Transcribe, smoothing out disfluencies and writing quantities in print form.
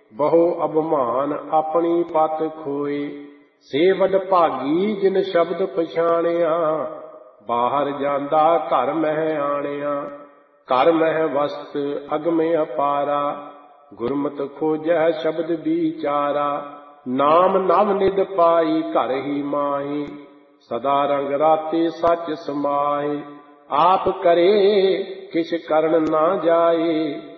ਬਹੁ ਅਭਿਮਾਨ ਆਪਣੀ ਪਤ ਖੋਏ। ਸੇ ਵਡ ਭਾਗੀ ਜਿਨ ਸ਼ਬਦ ਪਛਾਣਿਆ, ਬਾਹਰ ਜਾਂਦਾ ਘਰ ਮਹਿ ਆਣਿਆ। ਘਰ ਮਹਿ ਵਸਤ ਅਗਮੇ ਅਪਾਰਾ, ਗੁਰਮਤਿ ਖੋਜੈ ਸ਼ਬਦ ਵਿਚਾਰਾ। ਨਾਮ ਨਵ ਨਿਧ ਪਾਈ ਘਰ ਹੀ ਮਾਈ, ਸਦਾ ਰੰਗ ਰਾਤੇ ਸੱਚ ਸਮਾਏ। ਆਪ ਕਰੇ ਕਿਛ ਕਰਨ ਨਾ ਜਾਏ,